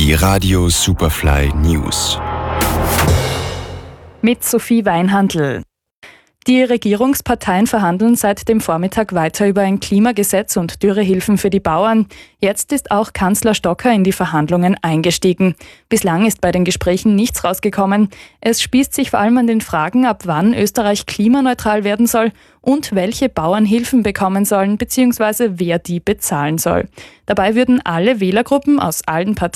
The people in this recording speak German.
Die Radio Superfly News. Mit Sophie Weinhandl. Die Regierungsparteien verhandeln seit dem Vormittag weiter über ein Klimagesetz und Dürrehilfen für die Bauern. Jetzt ist auch Kanzler Stocker in die Verhandlungen eingestiegen. Bislang ist bei den Gesprächen nichts rausgekommen. Es spießt sich vor allem an den Fragen, ab wann Österreich klimaneutral werden soll und welche Bauern Hilfen bekommen sollen bzw. wer die bezahlen soll. Dabei würden alle Wählergruppen aus allen Parteien